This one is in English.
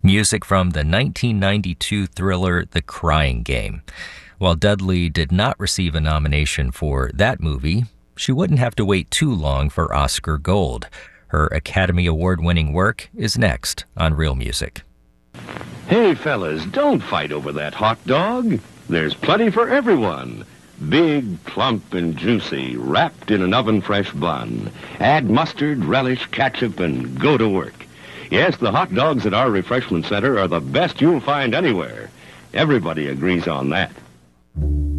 music from the 1992 thriller The Crying Game. While Dudley did not receive a nomination for that movie, she wouldn't have to wait too long for Oscar Gold. Her Academy Award-winning work is next on Real Music. Hey, fellas, don't fight over that hot dog. There's plenty for everyone. Big, plump, and juicy, wrapped in an oven-fresh bun. Add mustard, relish, ketchup, and go to work. Yes, the hot dogs at our refreshment center are the best you'll find anywhere. Everybody agrees on that.